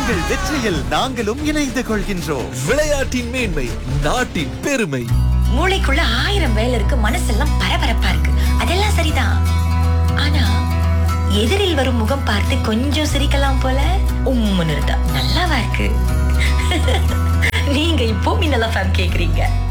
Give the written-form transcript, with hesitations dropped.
உங்கள் வெற்றியில் நாங்களும் இணைந்து கொள்கின்றோம். விளையாட்டின் மேன்மை, நாட்டின் பெருமை. மூளைக்குள்ள 1000 வேலை இருக்கு, மனசெல்லாம் பரபரப்பா இருக்கு. அதெல்லாம் சரிதான். ஆனா எதிரில் வரும் முகம் பார்த்து கொஞ்சம் சிரிக்கலாம் போல உம்முன்னு இருந்தா நல்லாவா இருக்கு? நீங்க இப்போ மின்னல் எஃப்எம் கேக்குறீங்க.